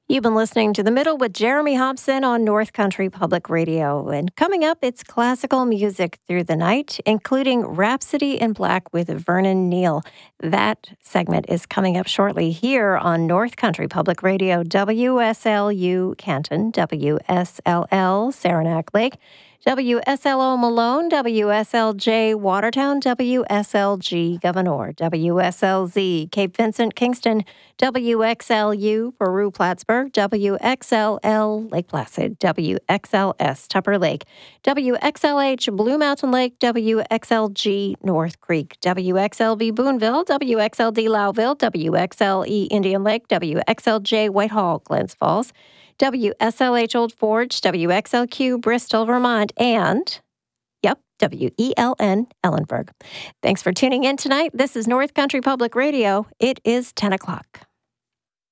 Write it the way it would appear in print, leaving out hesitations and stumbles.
You've been listening to The Middle with Jeremy Hobson on North Country Public Radio. And coming up, it's classical music through the night, including Rhapsody in Black with Vernon Neal. That segment is coming up shortly here on North Country Public Radio, WSLU Canton, WSLL Saranac Lake, WSLO Malone, WSLJ Watertown, WSLG Gouverneur, WSLZ Cape Vincent Kingston, WXLU Peru Plattsburgh, WXLL Lake Placid, WXLS Tupper Lake, WXLH Blue Mountain Lake, WXLG North Creek, WXLV Boonville, WXLD Lowville, WXLE Indian Lake, WXLJ Whitehall Glens Falls, WSLH Old Forge, WXLQ Bristol, Vermont, and, WELN Ellenburg. Thanks for tuning in tonight. This is North Country Public Radio. It is 10 o'clock.